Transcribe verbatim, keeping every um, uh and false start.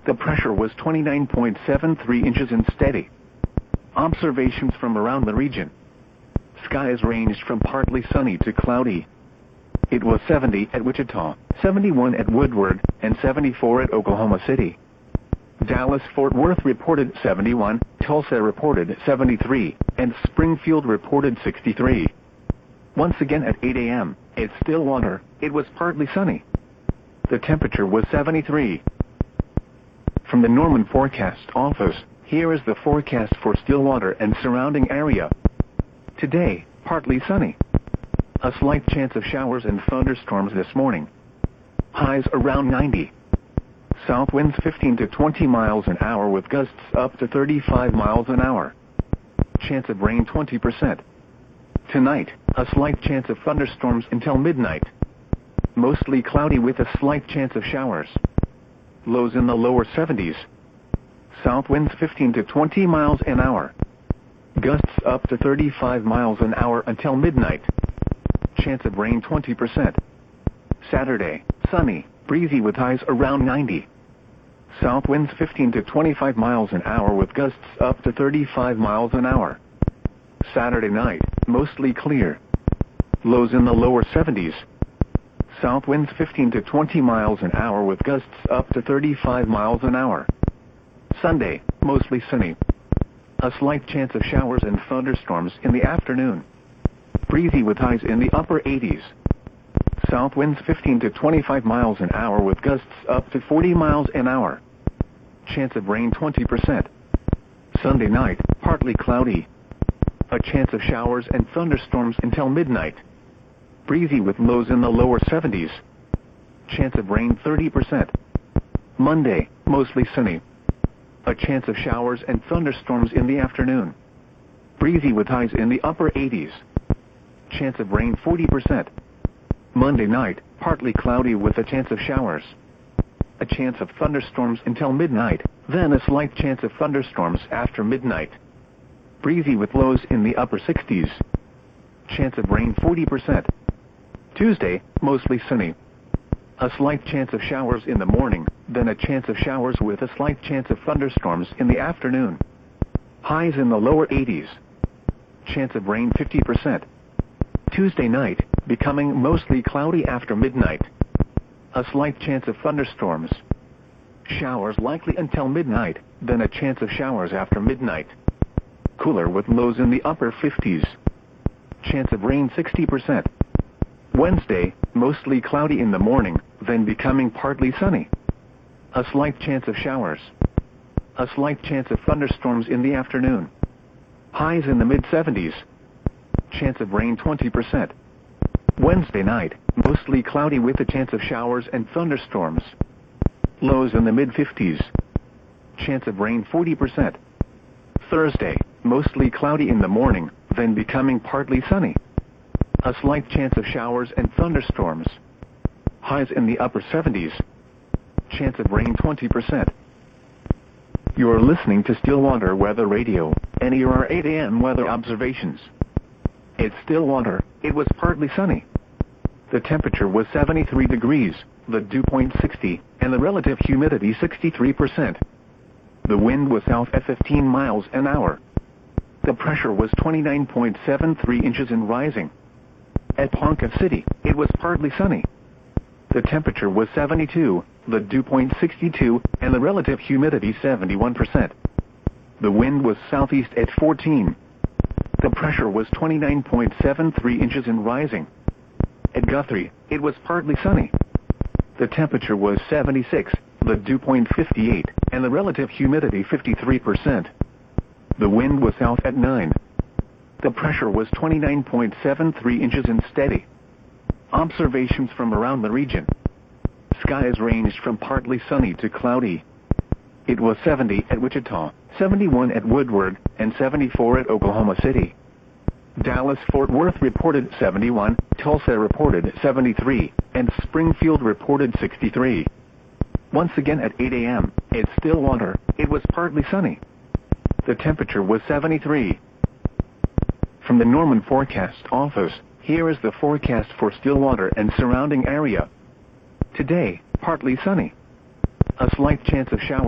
The pressure was twenty-nine point seven three inches and steady. Observations from around the region. Skies ranged from partly sunny to cloudy. It was seventy at Wichita, seventy-one at Woodward, and seventy-four at Oklahoma City. Dallas-Fort Worth reported seventy-one, Tulsa reported seventy-three, and Springfield reported sixty-three. Once again at eight a m, at Stillwater, it was partly sunny. The temperature was seventy-three. From the Norman Forecast Office, here is the forecast for Stillwater and surrounding area. Today, partly sunny. A slight chance of showers and thunderstorms this morning. Highs around ninety. South winds fifteen to twenty miles an hour with gusts up to thirty-five miles an hour. Chance of rain twenty percent. Tonight, a slight chance of thunderstorms until midnight. Mostly cloudy with a slight chance of showers. Lows in the lower seventies. South winds fifteen to twenty miles an hour. Gusts up to thirty-five miles an hour until midnight. Chance of rain twenty percent. Saturday, sunny, breezy with highs around ninety. South winds fifteen to twenty-five miles an hour with gusts up to thirty-five miles an hour. Saturday night, mostly clear. Lows in the lower seventies. South winds fifteen to twenty miles an hour with gusts up to thirty-five miles an hour. Sunday, mostly sunny. A slight chance of showers and thunderstorms in the afternoon. Breezy with highs in the upper eighties. South winds fifteen to twenty-five miles an hour with gusts up to forty miles an hour. Chance of rain twenty percent. Sunday night, partly cloudy. A chance of showers and thunderstorms until midnight. Breezy with lows in the lower seventies. Chance of rain thirty percent. Monday, mostly sunny. A chance of showers and thunderstorms in the afternoon. Breezy with highs in the upper eighties. Chance of rain forty percent. Monday night, partly cloudy with a chance of showers. A chance of thunderstorms until midnight, then a slight chance of thunderstorms after midnight. Breezy with lows in the upper sixties. Chance of rain forty percent. Tuesday, mostly sunny. A slight chance of showers in the morning, then a chance of showers with a slight chance of thunderstorms in the afternoon. Highs in the lower eighties. Chance of rain fifty percent. Tuesday night, becoming mostly cloudy after midnight. A slight chance of thunderstorms. Showers likely until midnight, then a chance of showers after midnight. Cooler with lows in the upper fifties. Chance of rain sixty percent. Wednesday, mostly cloudy in the morning, then becoming partly sunny. A slight chance of showers. A slight chance of thunderstorms in the afternoon. Highs in the mid seventies. Chance of rain twenty percent. Wednesday night, mostly cloudy with a chance of showers and thunderstorms. Lows in the mid fifties. Chance of rain forty percent. Thursday, mostly cloudy in the morning, then becoming partly sunny. A slight chance of showers and thunderstorms. Highs in the upper seventies. Chance of rain twenty percent. You are listening to Stillwater Weather Radio, and here are eight a m weather observations. At Stillwater, it was partly sunny. The temperature was seventy-three degrees, the dew point sixty, and the relative humidity sixty-three percent. The wind was south at fifteen miles an hour. The pressure was twenty-nine point seven three inches and rising. At Ponca City, it was partly sunny. The temperature was seventy-two, the dew point sixty-two, and the relative humidity seventy-one percent. The wind was southeast at fourteen. The pressure was twenty-nine point seven three inches and rising. At Guthrie, it was partly sunny. The temperature was seventy-six, the dew point fifty-eight, and the relative humidity fifty-three percent. The wind was south at nine. The pressure was twenty-nine point seven three inches and steady. Observations from around the region. Skies ranged from partly sunny to cloudy. It was seventy at Wichita, seventy-one at Woodward, and seventy-four at Oklahoma City. Dallas-Fort Worth reported seventy-one, Tulsa reported seventy-three, and Springfield reported sixty-three. Once again at eight a m, at Stillwater, it was partly sunny. The temperature was seventy-three. From the Norman Forecast Office, here is the forecast for Stillwater and surrounding area. Today, partly sunny. A slight chance of showers.